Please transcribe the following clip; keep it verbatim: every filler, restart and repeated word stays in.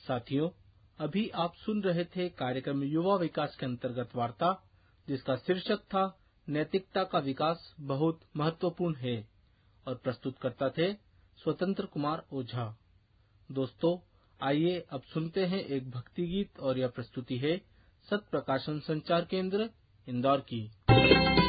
साथियों, अभी आप सुन रहे थे कार्यक्रम युवा विकास के अंतर्गत वार्ता, जिसका शीर्षक था नैतिकता का विकास बहुत महत्वपूर्ण है, और प्रस्तुतकर्ता थे स्वतंत्र कुमार ओझा। दोस्तों, आइए अब सुनते हैं एक भक्ति गीत, और यह प्रस्तुति है सत प्रकाशन संचार केंद्र इंदौर की।